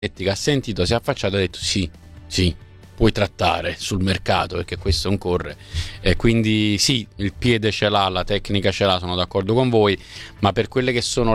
che ha sentito, si è affacciato e ha detto sì, puoi trattare sul mercato, perché questo non corre, e quindi sì, il piede ce l'ha, la tecnica ce l'ha, sono d'accordo con voi, ma per quelle che sono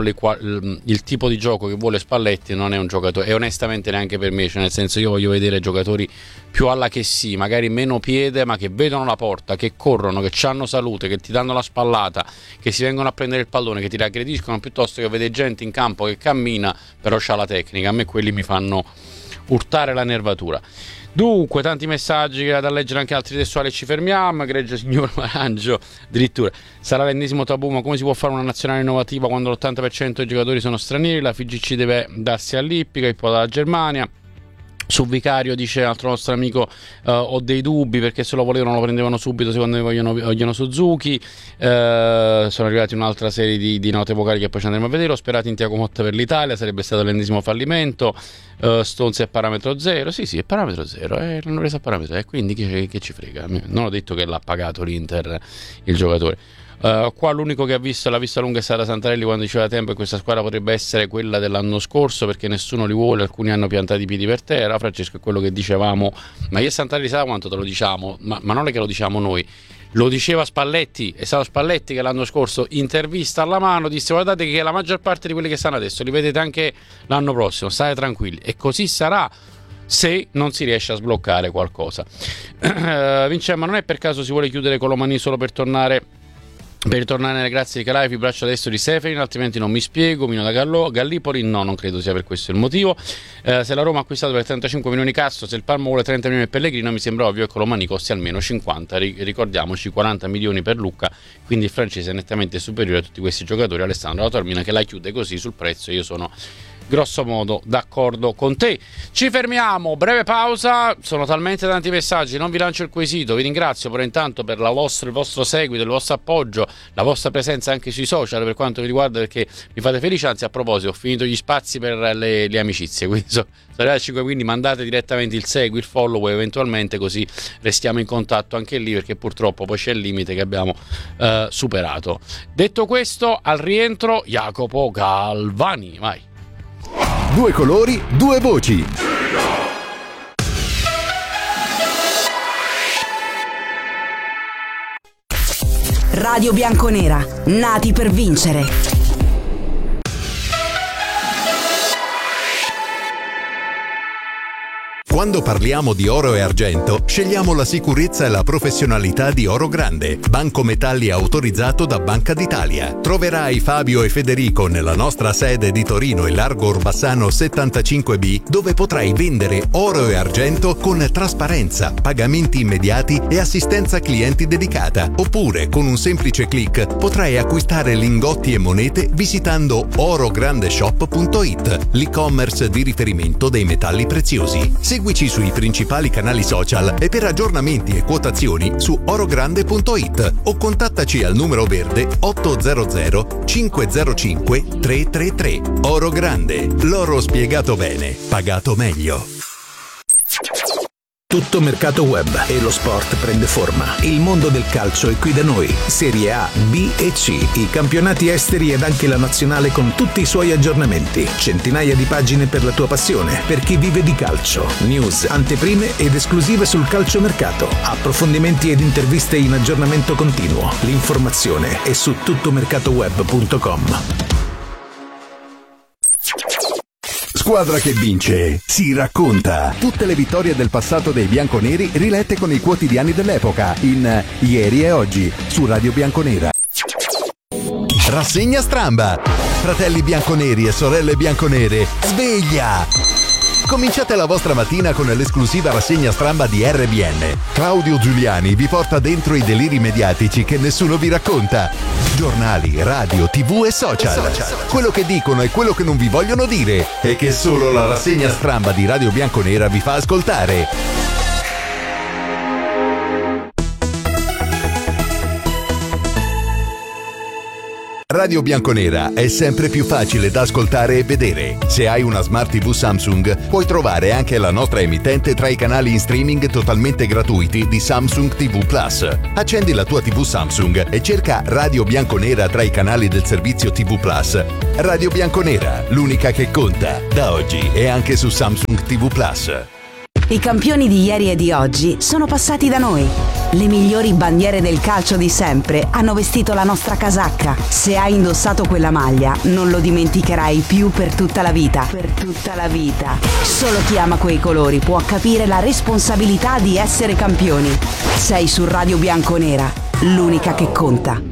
il tipo di gioco che vuole Spalletti non è un giocatore, e onestamente neanche per me, cioè nel senso, io voglio vedere giocatori più alla che sì, magari meno piede, ma che vedono la porta, che corrono, che hanno salute, che ti danno la spallata, che si vengono a prendere il pallone, che ti aggrediscono, piuttosto che vedere gente in campo che cammina però c'ha la tecnica. A me quelli mi fanno urtare la nervatura. Dunque, tanti messaggi da leggere, anche altri testuali, ci fermiamo. Egregio signor Marangio, addirittura sarà l'ennesimo tabù, ma come si può fare una nazionale innovativa quando l'80% dei giocatori sono stranieri? La FIGC deve darsi all'ippica, il po' dalla Germania. Su Vicario dice un altro nostro amico, ho dei dubbi perché se lo volevano lo prendevano subito, secondo me vogliono Suzuki. Sono arrivati un'altra serie di note vocali che poi ci andremo a vedere. Ho sperato in Thiago Motta per l'Italia, sarebbe stato l'ennesimo fallimento. Stones è parametro zero, sì è parametro zero, l'hanno preso a parametro, quindi che ci frega, non ho detto che l'ha pagato l'Inter il giocatore. Qua l'unico che l'ha vista lunga è stata Santarelli quando diceva da tempo che questa squadra potrebbe essere quella dell'anno scorso perché nessuno li vuole, alcuni hanno piantato i piedi per terra. Francesco, è quello che dicevamo, ma io e Santarelli sa quanto te lo diciamo, ma non è che lo diciamo noi, lo diceva Spalletti, è stato Spalletti che l'anno scorso, intervista alla mano, disse guardate che la maggior parte di quelli che stanno adesso li vedete anche l'anno prossimo, state tranquilli, e così sarà se non si riesce a sbloccare qualcosa. Vincenzo, ma non è per caso si vuole chiudere Colomani solo per ritornare nelle grazie di Calaifi, braccio destro di Seferin, altrimenti non mi spiego. Mino da Gallipoli, no, non credo sia per questo il motivo. Se la Roma ha acquistato per 35 milioni Castro, se il Parma vuole 30 milioni per Pellegrino, mi sembra ovvio che Colomani costi almeno 50, ricordiamoci 40 milioni per Lucca, quindi il francese è nettamente superiore a tutti questi giocatori. Alessandro La Tormina che la chiude così sul prezzo, io sono grosso modo d'accordo con te. Ci fermiamo, breve pausa, sono talmente tanti messaggi, non vi lancio il quesito, vi ringrazio però intanto per il vostro seguito, il vostro appoggio, la vostra presenza anche sui social per quanto mi riguarda, perché mi fate felice. Anzi, a proposito, ho finito gli spazi per le amicizie, quindi quindi mandate direttamente il segui, il follow eventualmente, così restiamo in contatto anche lì, perché purtroppo poi c'è il limite che abbiamo superato. Detto questo, al rientro Jacopo Galvani, vai. Due colori, due voci. Radio Bianconera, nati per vincere. Quando parliamo di oro e argento, scegliamo la sicurezza e la professionalità di Oro Grande, banco metalli autorizzato da Banca d'Italia. Troverai Fabio e Federico nella nostra sede di Torino in Largo Orbassano 75B, dove potrai vendere oro e argento con trasparenza, pagamenti immediati e assistenza clienti dedicata. Oppure, con un semplice click, potrai acquistare lingotti e monete visitando orograndeshop.it, l'e-commerce di riferimento dei metalli preziosi. Seguici sui principali canali social e per aggiornamenti e quotazioni su orogrande.it o contattaci al numero verde 800 505 333. Oro Grande, l'oro spiegato bene, pagato meglio. Tutto mercato web e lo sport prende forma. Il mondo del calcio è qui da noi. Serie A, B e C, i campionati esteri ed anche la nazionale con tutti i suoi aggiornamenti. Centinaia di pagine per la tua passione, per chi vive di calcio. News, anteprime ed esclusive sul calciomercato. Approfondimenti ed interviste in aggiornamento continuo. L'informazione è su tuttomercatoweb.com. Squadra che vince si racconta. Tutte le vittorie del passato dei bianconeri rilette con i quotidiani dell'epoca in Ieri e Oggi su Radio Bianconera. Rassegna Stramba. Fratelli bianconeri e sorelle bianconere, sveglia! Cominciate la vostra mattina con l'esclusiva rassegna stramba di RBN. Claudio Giuliani vi porta dentro i deliri mediatici che nessuno vi racconta. Giornali, radio, TV e social. Quello che dicono e quello che non vi vogliono dire e che solo la rassegna stramba di Radio Bianconera vi fa ascoltare. Radio Bianconera è sempre più facile da ascoltare e vedere. Se hai una Smart TV Samsung, puoi trovare anche la nostra emittente tra i canali in streaming totalmente gratuiti di Samsung TV Plus. Accendi la tua TV Samsung e cerca Radio Bianconera tra i canali del servizio TV Plus. Radio Bianconera, l'unica che conta. Da oggi è anche su Samsung TV Plus. I campioni di ieri e di oggi sono passati da noi. Le migliori bandiere del calcio di sempre hanno vestito la nostra casacca. Se hai indossato quella maglia, non lo dimenticherai più per tutta la vita. Per tutta la vita. Solo chi ama quei colori può capire la responsabilità di essere campioni. Sei su Radio Bianconera, l'unica che conta.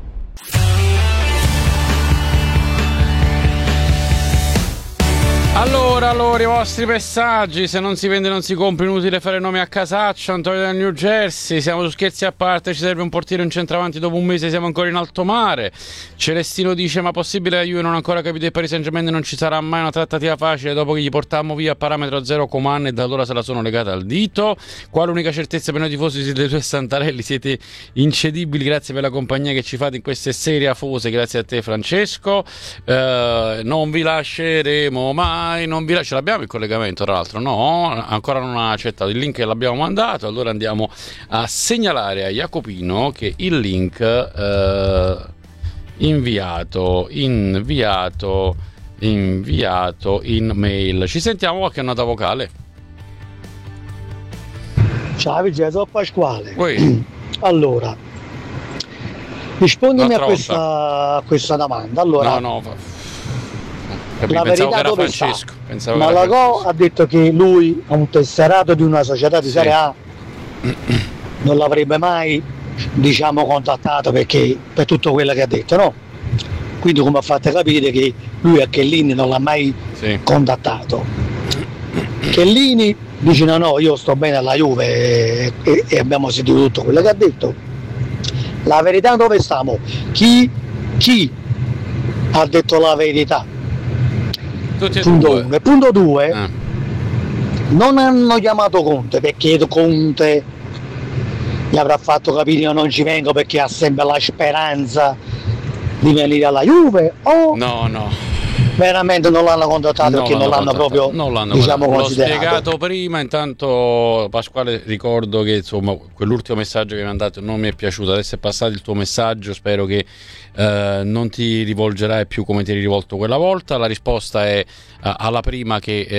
Allora, i vostri messaggi, se non si vende non si compra, inutile fare nomi a casaccio. Antonio dal New Jersey, siamo su Scherzi a parte, ci serve un portiere e un centravanti, dopo un mese siamo ancora in alto mare. Celestino dice, ma possibile la Juve non ha ancora capito il Paris Saint-Germain non ci sarà mai una trattativa facile dopo che gli portammo via a parametro zero Coman e da allora se la sono legata al dito. Qua l'unica certezza per noi tifosi siete due Santarelli, siete incedibili, grazie per la compagnia che ci fate in queste serie afose, grazie a te Francesco. Non vi lasceremo mai. Ce l'abbiamo il collegamento tra l'altro? No, ancora non ha accettato il link che l'abbiamo mandato. Allora andiamo a segnalare a Jacopino che il link inviato in mail. Ci sentiamo qualche nota vocale. Ciao Vigile, sono Pasquale. Ui. Allora, rispondimi a questa domanda. Allora, no. La Pensavo verità che era dove Francesco. sta? Malagò ha detto che lui è un tesserato di una società di Serie A, non l'avrebbe mai, contattato perché per tutto quello che ha detto, no? Quindi come ha fatto capire che lui a Chiellini non l'ha mai contattato. Chiellini dice no, io sto bene alla Juve e abbiamo sentito tutto quello che ha detto. La verità dove stiamo? Chi ha detto la verità? Punto 1. E punto 2, non hanno chiamato Conte perché Conte gli avrà fatto capire io non ci vengo perché ha sempre la speranza di venire alla Juve o no. Veramente non l'hanno contattato perché non l'hanno proprio considerato. L'ho spiegato prima. Intanto Pasquale, ricordo che insomma quell'ultimo messaggio che mi hai mandato non mi è piaciuto. Adesso è passato il tuo messaggio, spero che non ti rivolgerai più come ti eri rivolto quella volta. La risposta è alla prima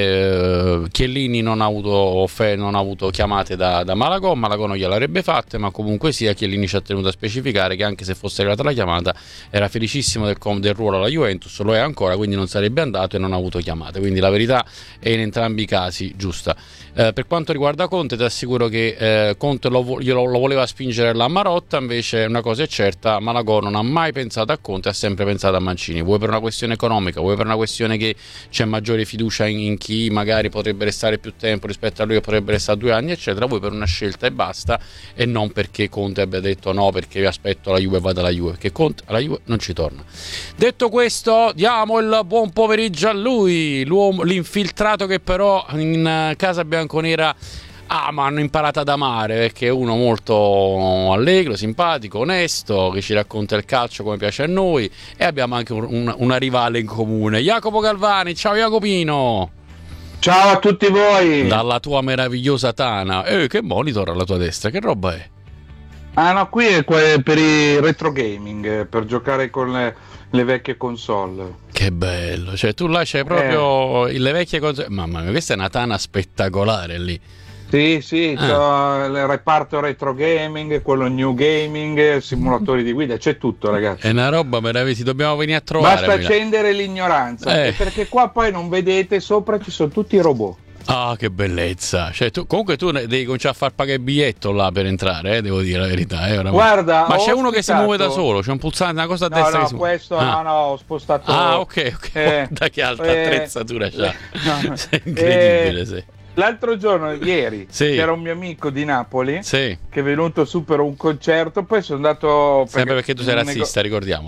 che Chiellini non ha avuto chiamate da Malagò non gliel'avrebbe fatte, ma comunque sia Chiellini ci ha tenuto a specificare che anche se fosse arrivata la chiamata era felicissimo del ruolo alla Juventus, lo è ancora, quindi non sarebbe andato e non ha avuto chiamate, quindi la verità è in entrambi i casi giusta. Per quanto riguarda Conte, ti assicuro che Conte lo voleva spingere la Marotta, invece una cosa è certa, Malagò non ha mai pensato a Conte, ha sempre pensato a Mancini, vuoi per una questione economica, vuoi per una questione che c'è maggiore fiducia in chi magari potrebbe restare più tempo rispetto a lui che potrebbe restare 2 anni eccetera, vuoi per una scelta e basta, e non perché Conte abbia detto no perché vi aspetto la Juve e vado alla Juve, perché Conte alla Juve non ci torna. Detto questo, diamo il buon pomeriggio a lui, l'infiltrato che però in casa bianconera ma hanno imparato ad amare, perché è uno molto allegro, simpatico, onesto, che ci racconta il calcio come piace a noi, e abbiamo anche una rivale in comune, Jacopo Galvani. Ciao Jacopino. Ciao a tutti voi. Dalla tua meravigliosa tana. Che monitor alla tua destra, che roba è? No, qui è per il retro gaming, per giocare con le vecchie console. Che bello, cioè tu là c'hai proprio le vecchie console. Mamma mia, questa è una tana spettacolare lì. Sì, c'ho il reparto retro gaming, quello new gaming, simulatori di guida, c'è tutto, ragazzi. È una roba meravigliosa, dobbiamo venire a trovare. Basta accendere l'ignoranza, perché qua poi non vedete, sopra ci sono tutti i robot. Ah, che bellezza! Cioè, comunque tu devi cominciare a far pagare il biglietto là per entrare, devo dire la verità. Guarda, ma c'è uno che si muove da solo, c'è un pulsante, una cosa a destra che si muove. Questo ho spostato. Ok. Da che altra attrezzatura c'ha? Sei incredibile, sì. L'altro giorno, ieri, c'era un mio amico di Napoli che è venuto su per un concerto, poi sono andato... Sempre perché tu sei razzista, ricordiamolo,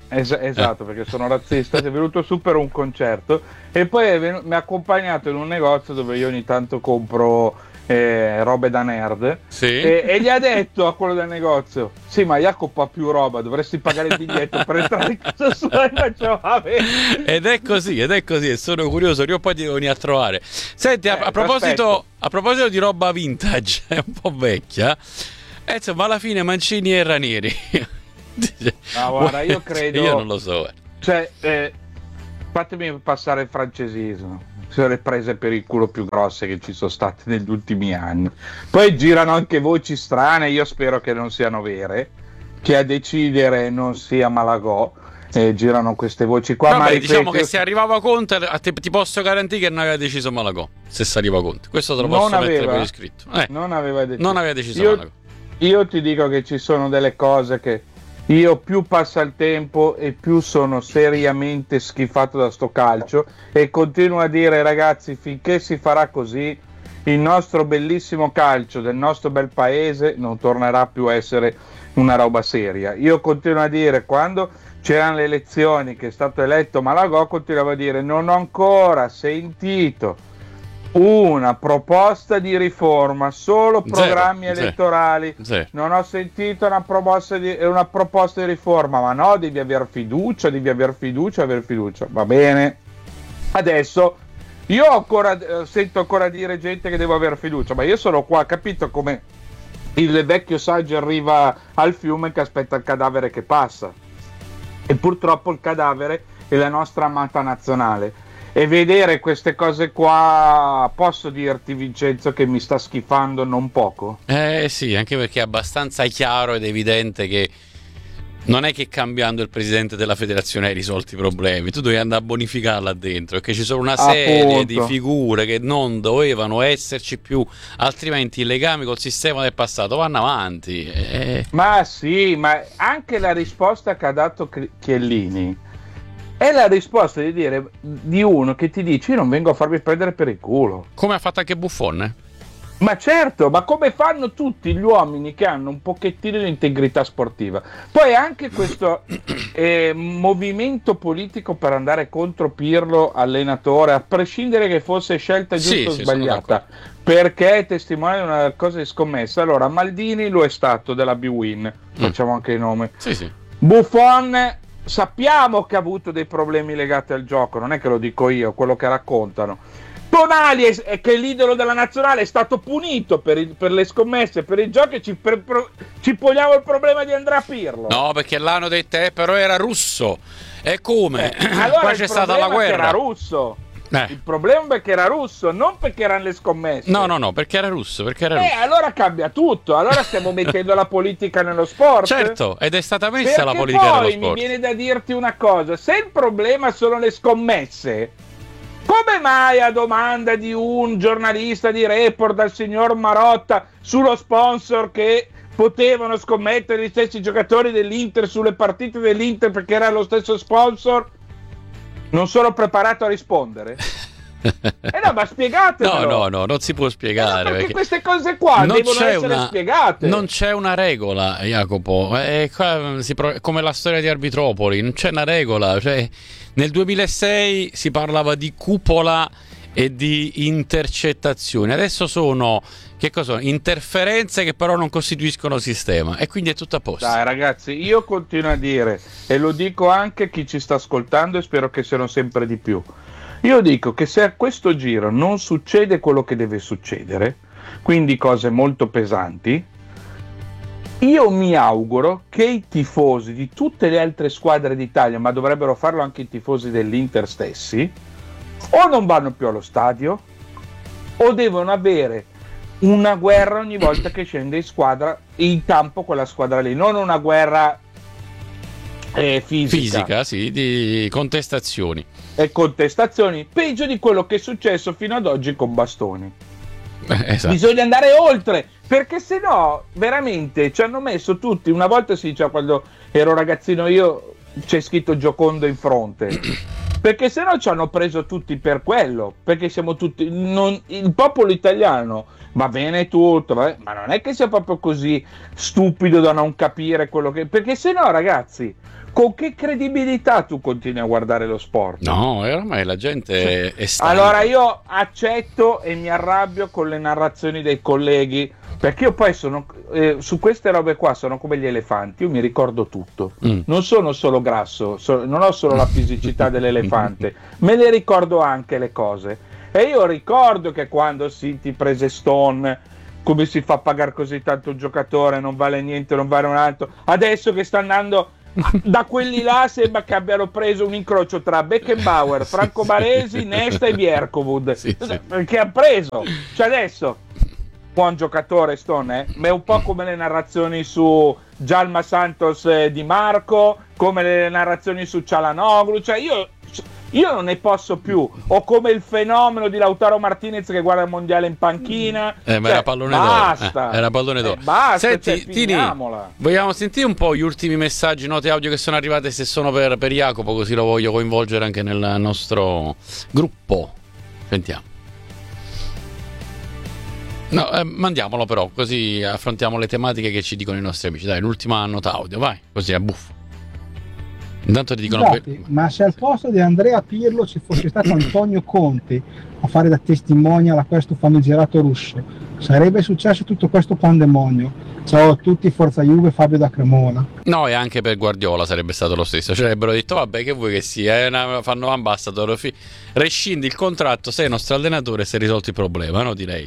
Esatto, perché sono razzista. È venuto su per un concerto e poi mi ha accompagnato in un negozio dove io ogni tanto compro robe da nerd, sì. E gli ha detto a quello del negozio: sì, ma Jacopo ha più roba, dovresti pagare il biglietto per entrare in casa sua. E faccio, vabbè. Ed è così, e sono curioso, io poi ti devo venire a trovare. Senti, a proposito di roba vintage, è un po' vecchia, insomma, alla fine Mancini e Ranieri. No, guarda, io credo, io non lo so. Cioè, fatemi passare il francesismo. Sono le prese per il culo più grosse che ci sono state negli ultimi anni. Poi girano anche voci strane, io spero che non siano vere, che a decidere non sia Malagò. Girano queste voci qua. Vabbè, ma diciamo che se arrivava Conte, ti posso garantire che non aveva deciso Malagò. Se si arriva Conte, questo te lo posso mettere per iscritto. Non aveva deciso Malagò. Io ti dico che ci sono delle cose che io più passa il tempo e più sono seriamente schifato da sto calcio, e continuo a dire, ragazzi, finché si farà così il nostro bellissimo calcio del nostro bel paese non tornerà più a essere una roba seria. Io continuo a dire, quando c'erano le elezioni che è stato eletto Malagò, continuavo a dire: non ho ancora sentito una proposta di riforma, solo programmi elettorali. Non ho sentito una proposta di riforma. Ma no, devi aver fiducia. Va bene, adesso io sento ancora dire gente che devo aver fiducia, ma io sono qua, capito, come il vecchio saggio arriva al fiume che aspetta il cadavere che passa, e purtroppo il cadavere è la nostra amata nazionale. E vedere queste cose qua, posso dirti, Vincenzo, che mi sta schifando non poco. Sì, anche perché è abbastanza chiaro ed evidente che non è che cambiando il presidente della federazione hai risolto i problemi, tu devi andare a bonificare là dentro, perché ci sono una serie di figure che non dovevano esserci più, altrimenti i legami col sistema del passato vanno avanti. Ma sì, ma anche la risposta che ha dato Chiellini è la risposta di uno che ti dice: io non vengo a farmi prendere per il culo. Come ha fatto anche Buffon? Ma certo, ma come fanno tutti gli uomini che hanno un pochettino di integrità sportiva. Poi anche questo movimento politico per andare contro Pirlo, allenatore, a prescindere che fosse scelta giusta o sbagliata, perché è testimone di una cosa di scommessa. Allora, Maldini lo è stato della B-Win, facciamo anche il nome. Sì. Buffon sappiamo che ha avuto dei problemi legati al gioco, non è che lo dico io, quello che raccontano. Tonali, che è l'idolo della nazionale, è stato punito per le scommesse, per i giochi. Ci poniamo il problema di Andrea Pirlo. No, perché l'hanno detto, però era russo. E come? Allora poi c'è stata la guerra. Era russo. Il problema è perché era russo, non perché erano le scommesse. No, perché era russo. Allora cambia tutto. Allora stiamo mettendo la politica nello sport. Certo, ed è stata messa la politica nello sport. Poi mi viene da dirti una cosa: se il problema sono le scommesse, come mai, a domanda di un giornalista di Report, dal signor Marotta, sullo sponsor che potevano scommettere gli stessi giocatori dell'Inter sulle partite dell'Inter perché era lo stesso sponsor, non sono preparato a rispondere? No, ma spiegatemelo. No, non si può spiegare. Perché queste cose qua devono essere spiegate. Non c'è una regola, Jacopo. È come la storia di Arbitropoli, non c'è una regola. Cioè, nel 2006 si parlava di cupola e di intercettazioni. Adesso sono interferenze che però non costituiscono sistema, e quindi è tutto a posto. Dai ragazzi, io continuo a dire, e lo dico anche a chi ci sta ascoltando, e spero che siano sempre di più. Io dico che se a questo giro non succede quello che deve succedere, quindi cose molto pesanti, io mi auguro che i tifosi di tutte le altre squadre d'Italia, ma dovrebbero farlo anche i tifosi dell'Inter stessi, o non vanno più allo stadio, o devono avere una guerra ogni volta che scende in campo quella squadra lì, non una guerra fisica, sì, di contestazioni. E contestazioni, peggio di quello che è successo fino ad oggi con Bastoni. Esatto. Bisogna andare oltre, perché se no veramente ci hanno messo tutti. Una volta si diceva, quando ero ragazzino io, c'è scritto Giocondo in fronte. perché se no ci hanno preso tutti per quello, perché siamo tutti, il popolo italiano va bene tutto, ma non è che sia proprio così stupido da non capire quello che, perché se no, ragazzi, con che credibilità tu continui a guardare lo sport? No, ormai la gente è stanca. Allora io accetto e mi arrabbio con le narrazioni dei colleghi, perché io poi sono su queste robe qua sono come gli elefanti, io mi ricordo tutto, non sono solo grasso, non ho solo la fisicità dell'elefante, me le ricordo anche le cose, e io ricordo che quando City prese Stone, come si fa a pagare così tanto un giocatore, non vale niente, non vale un altro, adesso che sta andando da quelli là sembra che abbiano preso un incrocio tra Beckenbauer, Franco Baresi, Nesta e Bierkovud, che ha preso, cioè adesso buon giocatore Stone, ma è un po' come le narrazioni su Djalma Santos Di Marco, come le narrazioni su Çalhanoğlu, cioè io non ne posso più, o come il fenomeno di Lautaro Martinez che guarda il mondiale in panchina, ma era pallone basta, era pallone d'oro. Basta, senti, Tini, vogliamo sentire un po' gli ultimi messaggi, note audio che sono arrivate, se sono per Jacopo, così lo voglio coinvolgere anche nel nostro gruppo. Sentiamo. No, mandiamolo però, così affrontiamo le tematiche che ci dicono i nostri amici. Dai, l'ultima nota audio, vai, così a buffo. Intanto ti dicono ma se al posto di Andrea Pirlo ci fosse stato Antonio Conte a fare da testimonial a questo famigerato russo, sarebbe successo tutto questo pandemonio. Ciao a tutti, forza Juve, Fabio da Cremona. No, e anche per Guardiola sarebbe stato lo stesso, cioè avrebbero detto vabbè, che vuoi che sia, fanno ambassador, rescindi il contratto, sei il nostro allenatore, si è risolto il problema, no, direi.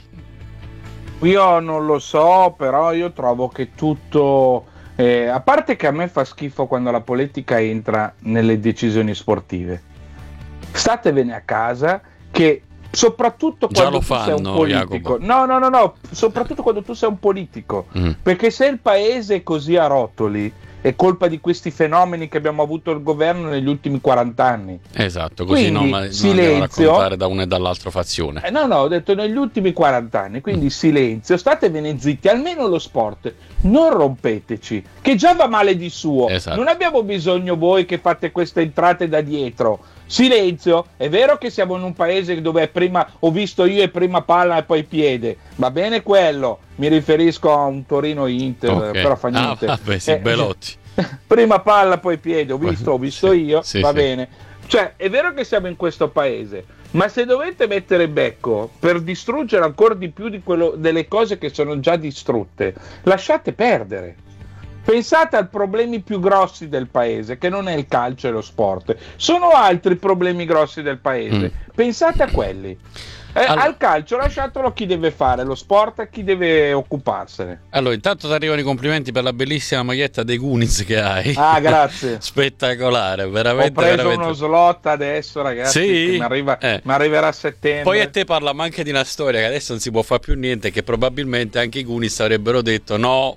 Io non lo so, però io trovo che tutto, a parte che a me fa schifo quando la politica entra nelle decisioni sportive, statevene a casa, che soprattutto quando tu sei un politico, no, soprattutto quando tu sei un politico, perché se il paese è così a rotoli è colpa di questi fenomeni che abbiamo avuto il governo negli ultimi 40 anni. Esatto, così quindi, non silenzio, raccontare da una e dall'altra fazione. No, ho detto negli ultimi 40 anni, quindi silenzio, statevene zitti, almeno lo sport, non rompeteci, che già va male di suo, esatto. Non abbiamo bisogno voi che fate queste entrate da dietro. Silenzio, è vero che siamo in un paese dove prima ho visto io e prima palla e poi piede, va bene quello, mi riferisco a un Torino Inter, okay. Però fa niente. Vabbè, sì, Belotti. Prima palla poi piede, ho visto io, sì, va sì. Bene. Cioè, è vero che siamo in questo paese, ma se dovete mettere becco per distruggere ancora di più di delle cose che sono già distrutte, lasciate perdere. Pensate ai problemi più grossi del paese, che non è il calcio e lo sport, sono altri problemi grossi del paese. Pensate a quelli. Allora, al calcio lasciatelo a chi deve fare, lo sport a chi deve occuparsene. Allora, intanto ti arrivano i complimenti per la bellissima maglietta dei Goonies che hai. Ah, grazie. Spettacolare, veramente. Ho preso veramente uno slot adesso, ragazzi, sì? che mi arriverà a settembre. Poi a te parliamo anche di una storia che adesso non si può fare più niente, che probabilmente anche i Goonies avrebbero detto no,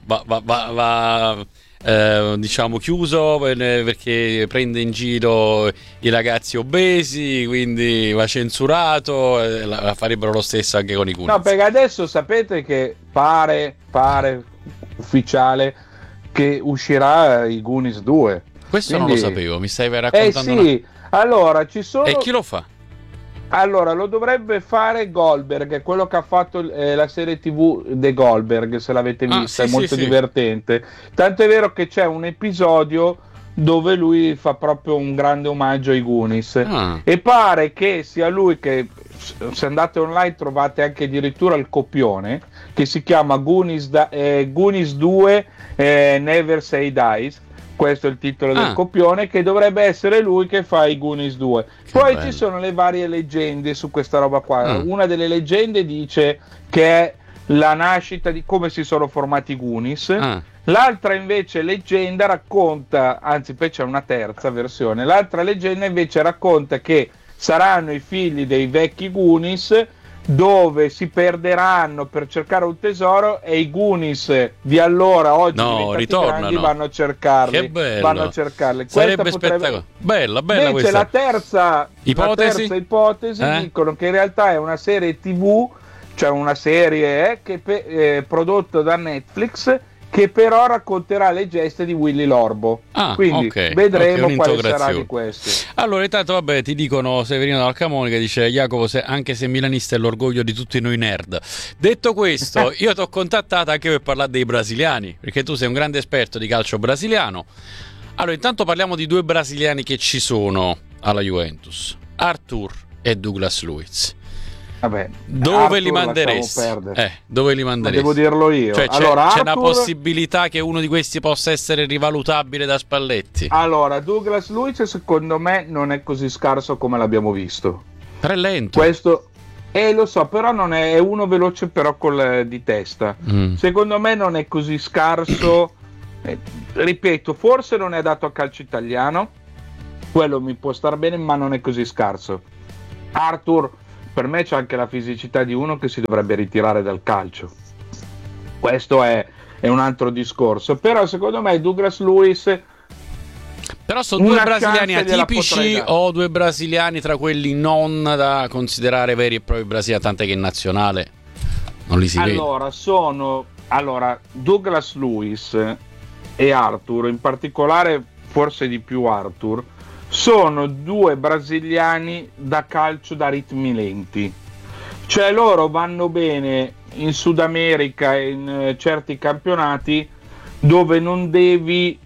va diciamo chiuso perché prende in giro i ragazzi obesi, quindi va censurato, la farebbero lo stesso anche con i Goonies. No, perché adesso sapete che pare ufficiale che uscirà i Goonies 2. Questo quindi... non lo sapevo, mi stai raccontando sì, allora ci sono... E chi lo fa? Allora, lo dovrebbe fare Goldberg, quello che ha fatto la serie TV The Goldberg, se l'avete vista, sì, è molto sì, divertente. Tanto è vero che c'è un episodio dove lui fa proprio un grande omaggio ai Goonies. E pare che sia lui che, se andate online trovate anche addirittura il copione, che si chiama Goonies 2 Never Say Dies. Questo è il titolo del copione, che dovrebbe essere lui che fa i Goonies 2. Poi bello. Ci sono le varie leggende su questa roba qua. Una delle leggende dice che è la nascita di come si sono formati i Goonies. L'altra invece leggenda racconta, anzi poi c'è una terza versione, l'altra leggenda invece racconta che saranno i figli dei vecchi Goonies, dove si perderanno per cercare un tesoro, e i Goonies di allora, oggi grandi, vanno a cercarli. Che bello. Vanno a cercarli. Sarebbe spettacolo. Bella invece questa. La terza ipotesi dicono che in realtà è una serie TV, cioè una serie che prodotta da Netflix, che però racconterà le geste di Willy Lorbo. Quindi vedremo quale sarà di questi. Allora, intanto vabbè, ti dicono Severino dal Camone che dice: Jacopo, anche se milanista è l'orgoglio di tutti noi nerd. Detto questo, io ti ho contattato anche per parlare dei brasiliani, perché tu sei un grande esperto di calcio brasiliano. Allora, intanto parliamo di due brasiliani che ci sono alla Juventus, Arthur e Douglas Luiz. Vabbè, dove Arthur li manderesti? Dove li manderesti? Devo dirlo io. Cioè, allora, c'è una possibilità che uno di questi possa essere rivalutabile da Spalletti? Allora, Douglas Luiz secondo me non è così scarso come l'abbiamo visto. Però è lento. Questo lo so, però non è uno veloce però di testa. Secondo me non è così scarso. Ripeto, forse non è adatto al calcio italiano. Quello mi può star bene, ma non è così scarso. Arthur, per me c'è anche la fisicità di uno che si dovrebbe ritirare dal calcio. Questo è un altro discorso. Però secondo me Douglas Luiz... Però sono due brasiliani atipici o due brasiliani tra quelli non da considerare veri e propri brasiliani, tant'è che in nazionale non li si vede. Allora, Douglas Luiz e Arthur, in particolare forse di più Arthur, sono due brasiliani da calcio da ritmi lenti, cioè loro vanno bene in Sud America e in certi campionati dove non devi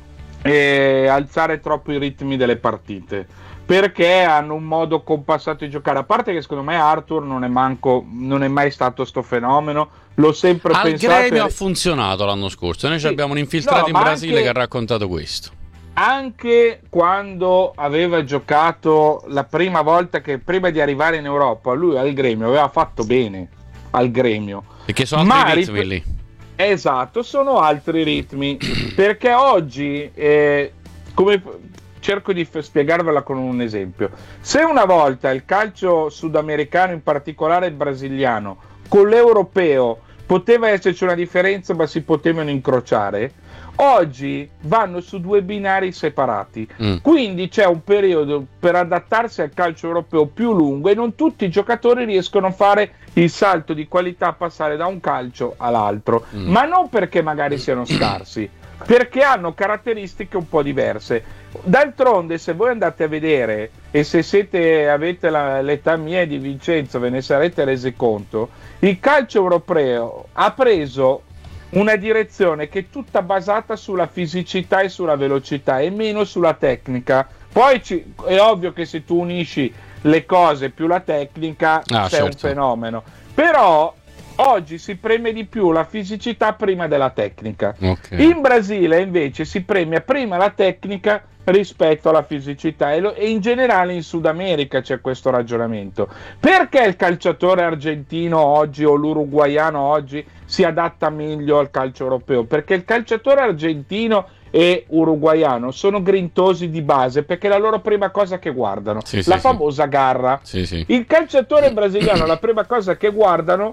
alzare troppo i ritmi delle partite, perché hanno un modo compassato di giocare. A parte che secondo me Arthur non è mai stato sto fenomeno, l'ho sempre pensato. Al Gremio ha funzionato l'anno scorso, noi abbiamo un infiltrato in Brasile che ha raccontato questo. Anche quando aveva giocato la prima volta, che prima di arrivare in Europa lui al Gremio aveva fatto bene al Gremio, perché sono altri ritmi lì. Esatto, sono altri ritmi, perché oggi come cerco di spiegarvela con un esempio. Se una volta il calcio sudamericano, in particolare il brasiliano, con l'europeo poteva esserci una differenza ma si potevano incrociare, oggi vanno su due binari separati, quindi c'è un periodo per adattarsi al calcio europeo più lungo e non tutti i giocatori riescono a fare il salto di qualità, a passare da un calcio all'altro, ma non perché magari siano scarsi, perché hanno caratteristiche un po' diverse. D'altronde, se voi andate a vedere, e se avete l'età mia e di Vincenzo ve ne sarete resi conto, il calcio europeo ha preso una direzione che è tutta basata sulla fisicità e sulla velocità e meno sulla tecnica. Poi è ovvio che se tu unisci le cose più la tecnica c'è un fenomeno, però oggi si premia di più la fisicità prima della tecnica. In Brasile invece si premia prima la tecnica rispetto alla fisicità, e in generale in Sud America c'è questo ragionamento. Perché il calciatore argentino oggi o l'uruguaiano oggi si adatta meglio al calcio europeo? Perché il calciatore argentino e uruguaiano sono grintosi di base, perché è la loro prima cosa che guardano, famosa garra. Il calciatore brasiliano, la prima cosa che guardano,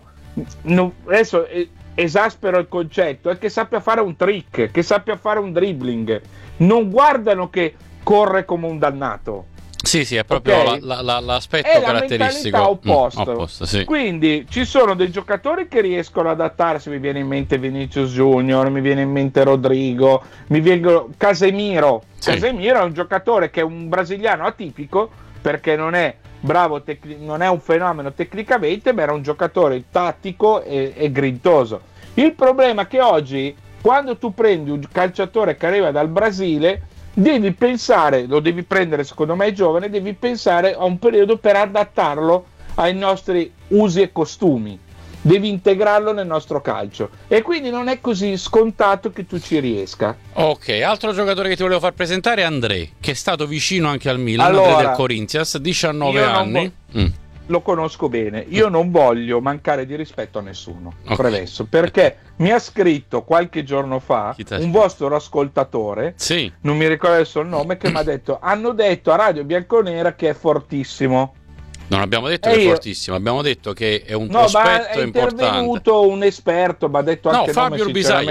adesso esaspero il concetto, è che sappia fare un trick, che sappia fare un dribbling. Non guardano che corre come un dannato. Sì, è proprio l'aspetto è caratteristico. È la mentalità opposta, sì. Quindi ci sono dei giocatori che riescono ad adattarsi. Mi viene in mente Vinicius Junior, mi viene in mente Rodrigo, mi viene Casemiro. Casemiro è un giocatore che è un brasiliano atipico, perché non è bravo, non è un fenomeno tecnicamente, ma era un giocatore tattico e grintoso. Il problema è che oggi, quando tu prendi un calciatore che arriva dal Brasile, devi pensare, lo devi prendere secondo me giovane, devi pensare a un periodo per adattarlo ai nostri usi e costumi, devi integrarlo nel nostro calcio, e quindi non è così scontato che tu ci riesca. Ok, altro giocatore che ti volevo far presentare è André, che è stato vicino anche al Milan, André del Corinthians, 19 anni. Lo conosco bene, io non voglio mancare di rispetto a nessuno, premesso, perché mi ha scritto qualche giorno fa un vostro ascoltatore, non mi ricordo adesso il nome, che mi ha detto: hanno detto a Radio Bianconera che è fortissimo. Non abbiamo detto che è fortissimo, abbiamo detto che è un prospetto importante. È intervenuto un esperto, ma ha detto anche Fabio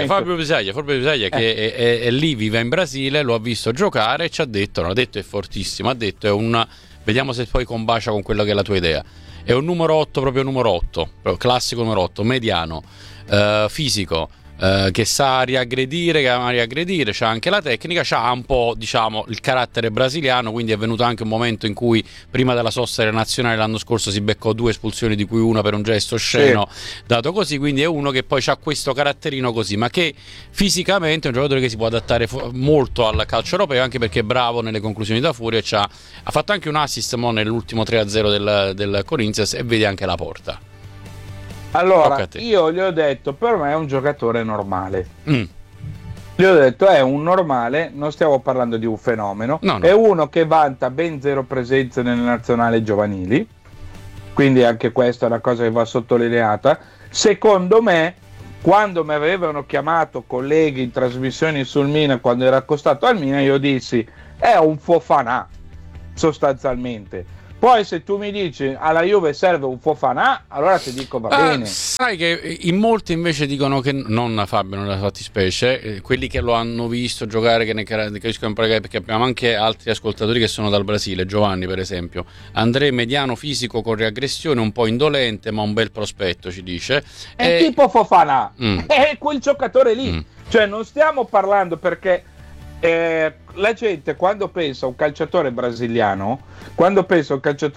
Bisaglia che è lì, vive in Brasile, lo ha visto giocare e ci ha detto, non ha detto è fortissimo, ha detto è un... Vediamo se poi combacia con quello che è la tua idea. È un numero 8, proprio numero 8, classico numero 8, mediano, fisico, che sa riaggredire, che ama riaggredire, c'ha anche la tecnica, c'ha un po', diciamo, il carattere brasiliano, quindi è venuto anche un momento in cui prima della sosta della nazionale l'anno scorso si beccò 2 espulsioni, di cui una per un gesto osceno dato così, quindi è uno che poi ha questo caratterino così, ma che fisicamente è un giocatore che si può adattare molto al calcio europeo, anche perché è bravo nelle conclusioni da fuori e ha fatto anche un assist nell'ultimo 3-0 del Corinthians, e vede anche la porta. Allora, io gli ho detto, per me è un giocatore normale. Gli ho detto, è un normale, non stiamo parlando di un fenomeno. No. È uno che vanta ben 0 presenze nelle nazionali giovanili, quindi anche questa è una cosa che va sottolineata. Secondo me, quando mi avevano chiamato colleghi in trasmissioni sul Milan, quando era accostato al Milan, io dissi, è un Fofana, sostanzialmente. Poi se tu mi dici alla Juve serve un Fofana, allora ti dico va bene. Sai che in molti invece dicono che non Fabio nella fattispecie, quelli che lo hanno visto giocare, che ne capiscono, perché abbiamo anche altri ascoltatori che sono dal Brasile, Giovanni per esempio. André mediano fisico con riaggressione, un po' indolente ma un bel prospetto, ci dice. È tipo Fofana, è quel giocatore lì. Cioè non stiamo parlando, perché la gente quando pensa a un calciatore brasiliano, quando pensa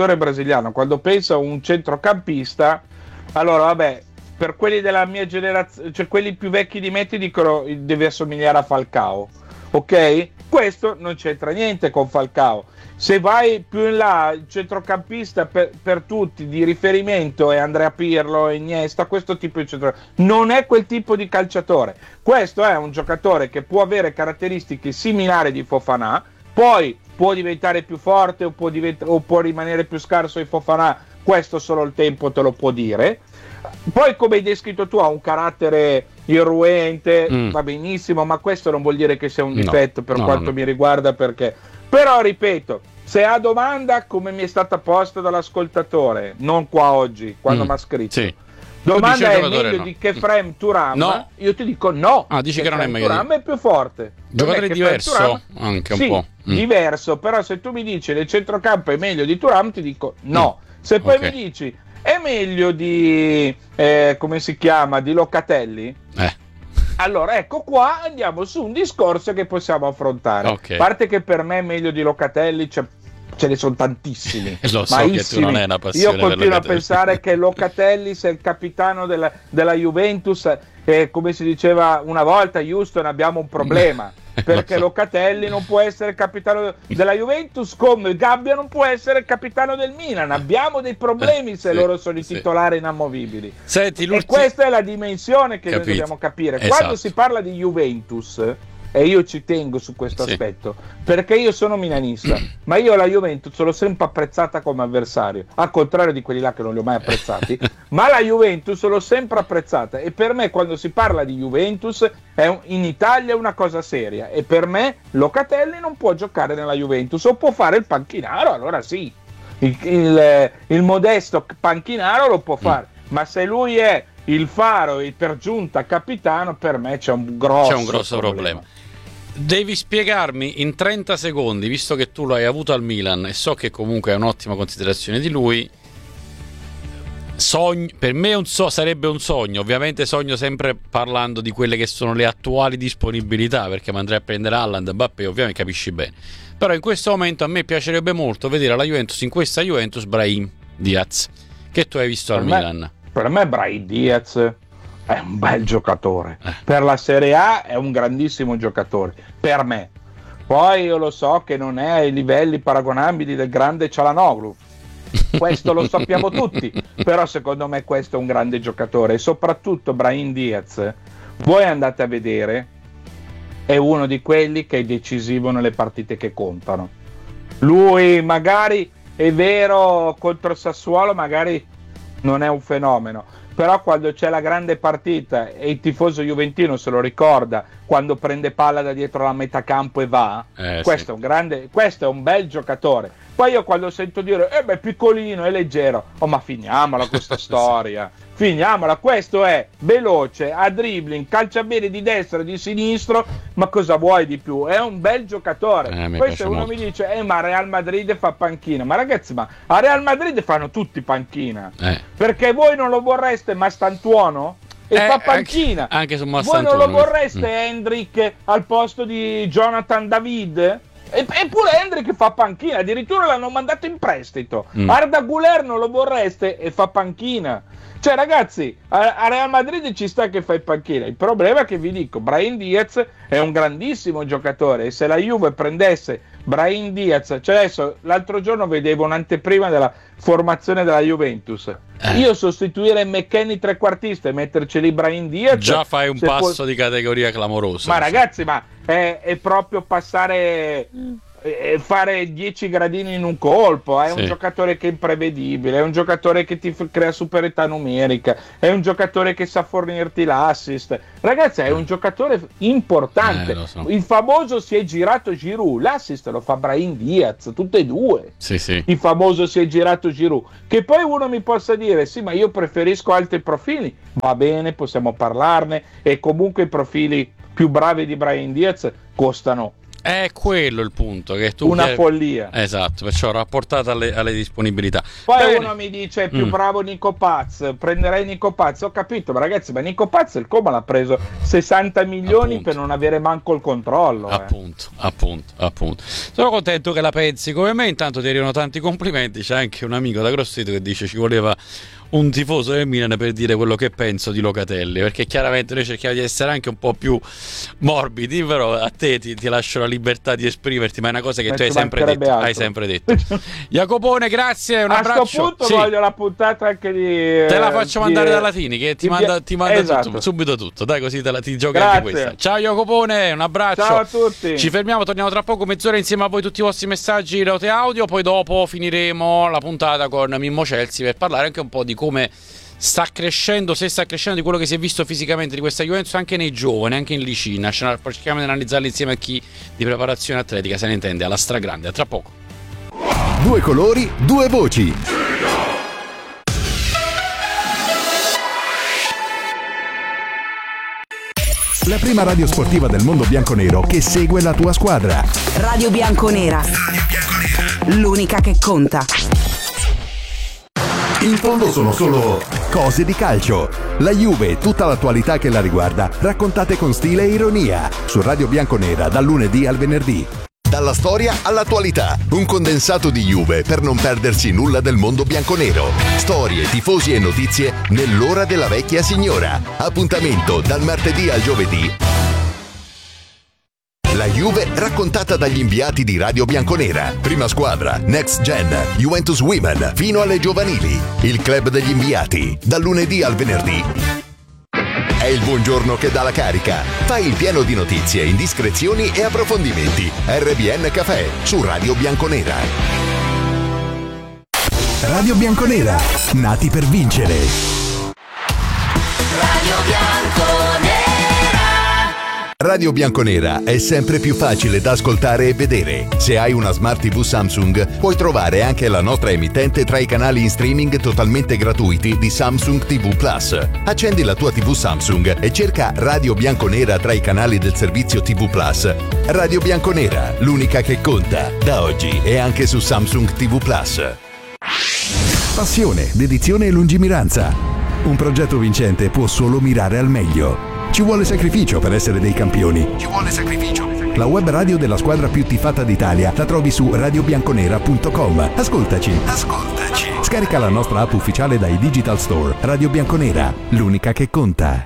a un centrocampista, allora vabbè, per quelli della mia generazione, cioè quelli più vecchi di me, ti dicono deve assomigliare a Falcao, ok? Questo non c'entra niente con Falcao. Se vai più in là, il centrocampista per tutti di riferimento è Andrea Pirlo, Iniesta, questo tipo di centrocampista. Non è quel tipo di calciatore. Questo è un giocatore che può avere caratteristiche similari di Fofana, poi può diventare più forte o può rimanere più scarso di Fofana, questo solo il tempo te lo può dire. Poi, come hai descritto tu, ha un carattere irruente, va benissimo, ma questo non vuol dire che sia un difetto per quanto mi riguarda, perché... Però, ripeto, se ha domanda, come mi è stata posta dall'ascoltatore, non qua oggi, quando mi ha scritto, domanda è meglio di Khéphren Thuram, io ti dico no. Dici che non è meglio. Thuram è più forte. Giocatore diverso Thuram, anche un po'. Diverso, però se tu mi dici nel centrocampo è meglio di Thuram, ti dico no. Se poi mi dici è meglio di come si chiama, di Locatelli, allora ecco qua andiamo su un discorso che possiamo affrontare. A parte che per me è meglio di Locatelli, ce ne sono tantissimi. Lo so che tu non hai una passione. Io continuo a pensare che Locatelli sia il capitano della Juventus, come si diceva una volta, Houston abbiamo un problema. Perché Locatelli non può essere il capitano della Juventus, come Gabbia non può essere il capitano del Milan. Abbiamo dei problemi se loro sono i titolari inamovibili. Senti, e questa è la dimensione che noi dobbiamo capire. Quando si parla di Juventus, e io ci tengo su questo aspetto, perché io sono milanista, ma io la Juventus l'ho sempre apprezzata come avversario, al contrario di quelli là che non li ho mai apprezzati, ma la Juventus l'ho sempre apprezzata, e per me quando si parla di Juventus in Italia è una cosa seria, e per me Locatelli non può giocare nella Juventus, o può fare il panchinaro, allora sì, il modesto panchinaro lo può fare, ma se lui è il faro e per giunta capitano, per me c'è un grosso problema. Devi spiegarmi in 30 secondi, visto che tu lo hai avuto al Milan e so che comunque è un'ottima considerazione di lui. Per me sarebbe un sogno, ovviamente sogno sempre parlando di quelle che sono le attuali disponibilità, perché andrei a prendere Haaland, Mbappé, ovviamente capisci bene. Però in questo momento a me piacerebbe molto vedere la Juventus, in questa Juventus, Brahim Diaz, che tu hai visto al Milan. Per me Brahim Diaz è un bel giocatore, per la Serie A è un grandissimo giocatore, per me. Poi io lo so che non è ai livelli paragonabili del grande Çalhanoğlu, questo lo sappiamo tutti, però secondo me questo è un grande giocatore, e soprattutto Brahim Diaz, voi andate a vedere, è uno di quelli che è decisivo nelle partite che contano. Lui magari è vero contro il Sassuolo, magari non è un fenomeno, però quando c'è la grande partita e il tifoso juventino se lo ricorda, quando prende palla da dietro la metà campo e va, questo è un bel giocatore. Poi io quando sento dire è piccolino, è leggero, ma finiamola questa storia, finiamola, questo è veloce, a dribbling, calcia bene di destra, di sinistro, ma cosa vuoi di più? È un bel giocatore. Poi se uno molto. Mi dice ma Real Madrid fa panchina, ma ragazzi, ma a Real Madrid fanno tutti panchina, perché voi non lo vorreste Mastantuono? e fa panchina. Anche su Voi non lo vorreste Hendrick al posto di Jonathan David? Eppure Hendrick fa panchina, addirittura l'hanno mandato in prestito. Arda Güler non lo vorreste e fa panchina. Cioè ragazzi, a Real Madrid ci sta che fa in panchina. Il problema è che vi dico, Brahim Diaz è un grandissimo giocatore e se la Juve prendesse Brahim Diaz, cioè adesso l'altro giorno vedevo un'anteprima della formazione della Juventus, io sostituire McKennie trequartista e metterci lì Brahim Diaz, già fai un passo di categoria clamoroso. Ma ragazzi, ma è proprio passare fare 10 gradini in un colpo. È un giocatore che è imprevedibile, è un giocatore che ti crea superiorità numerica, è un giocatore che sa fornirti l'assist. Ragazzi, è un giocatore importante. So. Il famoso si è girato Giroud, l'assist lo fa Brahim Diaz, tutte e due. Il famoso si è girato Giroud. Che poi uno mi possa dire sì, ma io preferisco altri profili, va bene, possiamo parlarne, e comunque i profili più bravi di Brahim Diaz costano. È quello il punto, che tu follia. Esatto, perciò rapportato alle disponibilità. Poi uno mi dice più bravo Nico Paz, prenderei Nico Paz. Ho capito, ma ragazzi, ma Nico Paz il Como l'ha preso 60 milioni per non avere manco il controllo. Appunto. Sono contento che la pensi come me. Intanto ti arrivano tanti complimenti. C'è anche un amico da Grosseto che dice ci voleva un tifoso del Milan per dire quello che penso di Locatelli, perché chiaramente noi cerchiamo di essere anche un po' più morbidi, però a te ti lascio la libertà di esprimerti, ma è una cosa che tu hai sempre detto. Jacopone, grazie, un abbraccio. A questo punto voglio la puntata anche di te la faccio mandare da Latini, che ti manda esatto. subito tutto, dai, così ti giochi anche questa. Ciao Jacopone, un abbraccio. Ciao a tutti. Ci fermiamo, torniamo tra poco, mezz'ora insieme a voi, tutti i vostri messaggi note audio, poi dopo finiremo la puntata con Mimmo Chelsea per parlare anche un po' di come sta crescendo, se sta crescendo, di quello che si è visto fisicamente di questa Juventus anche nei giovani, anche in Licina. Cerchiamo di analizzarli insieme a chi di preparazione atletica se ne intende alla stragrande. A tra poco. Due colori, due voci. La prima radio sportiva del mondo bianconero che segue la tua squadra. Radio Bianconera. L'unica che conta. In fondo sono solo cose di calcio. La Juve e tutta l'attualità che la riguarda, raccontate con stile e ironia. Su Radio Bianconera dal lunedì al venerdì. Dalla storia all'attualità, un condensato di Juve per non perdersi nulla del mondo bianconero. Storie, tifosi e notizie nell'ora della vecchia signora. Appuntamento dal martedì al giovedì. La Juve raccontata dagli inviati di Radio Bianconera. Prima squadra, Next Gen, Juventus Women, fino alle giovanili. Il club degli inviati, dal lunedì al venerdì. È il buongiorno che dà la carica. Fai il pieno di notizie, indiscrezioni e approfondimenti. RBN Café, su Radio Bianconera. Radio Bianconera, nati per vincere. Radio Bianconera. Radio Bianconera è sempre più facile da ascoltare e vedere. Se hai una Smart TV Samsung, puoi trovare anche la nostra emittente tra i canali in streaming totalmente gratuiti di Samsung TV Plus. Accendi la tua TV Samsung e cerca Radio Bianconera tra i canali del servizio TV Plus. Radio Bianconera, l'unica che conta, da oggi e anche su Samsung TV Plus. Passione, dedizione e lungimiranza. Un progetto vincente può solo mirare al meglio. Ci vuole sacrificio per essere dei campioni. La web radio della squadra più tifata d'Italia la trovi su radiobianconera.com. Ascoltaci. Scarica la nostra app ufficiale dai Digital Store. Radio Bianconera, l'unica che conta.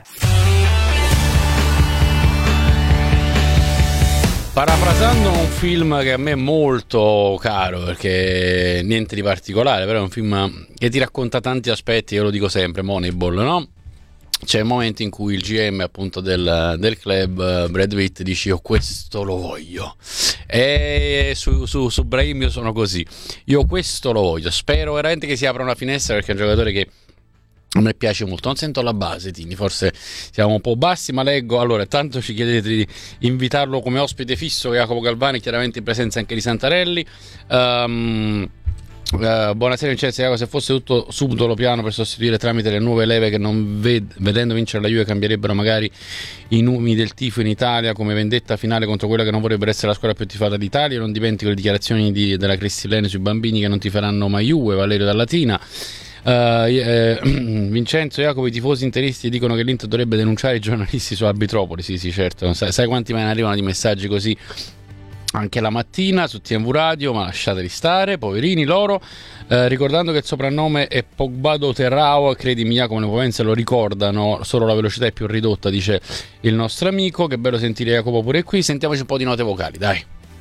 Parafrasando un film che a me è molto caro, perché niente di particolare, però è un film che ti racconta tanti aspetti, io lo dico sempre, Moneyball, no? C'è un momento in cui il GM appunto del club, Brad Pitt, dice io questo lo voglio, e su Brahim io sono così, io questo lo voglio, spero veramente che si apra una finestra, perché è un giocatore che a me piace molto. Non sento la base, Tini, forse siamo un po' bassi, ma leggo. Allora, tanto ci chiedete di invitarlo come ospite fisso, Jacopo Galvani, chiaramente in presenza anche di Santarelli. Buonasera Vincenzo, Jacopo, se fosse tutto subdolo piano per sostituire tramite le nuove leve che non vedendo vincere la Juve cambierebbero magari i numeri del tifo in Italia come vendetta finale contro quella che non vorrebbe essere la squadra più tifata d'Italia. Non dimentico le dichiarazioni della Cristilene sui bambini che non tiferanno mai Juve, Valerio da Latina. Vincenzo Jacopo, i tifosi interisti dicono che l'Inter dovrebbe denunciare i giornalisti su Arbitropoli. Sì, certo, sai quanti me ne arrivano di messaggi così anche la mattina su TMV Radio, ma lasciateli stare, poverini loro. Ricordando che il soprannome è Pogbado Terrao, credimi Jacopo, le potenze lo ricordano, solo la velocità è più ridotta, dice il nostro amico. Che bello sentire Jacopo pure qui. Sentiamoci un po' di note vocali, dai.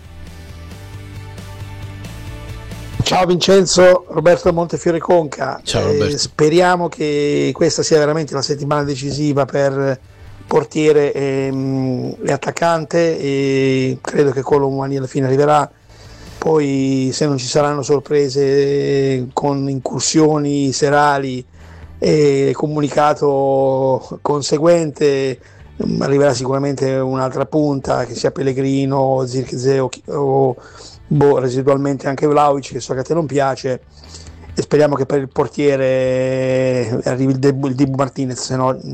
Ciao Vincenzo, Roberto Montefiore Conca. Ciao Roberto. Speriamo che questa sia veramente la settimana decisiva per portiere e attaccante, e credo che Colomani alla fine arriverà. Poi se non ci saranno sorprese con incursioni serali e comunicato conseguente, arriverà sicuramente un'altra punta, che sia Pellegrino, Zirkzee o residualmente anche Vlahovic, che so che a te non piace, e speriamo che per il portiere arrivi il Dibu Martinez, se no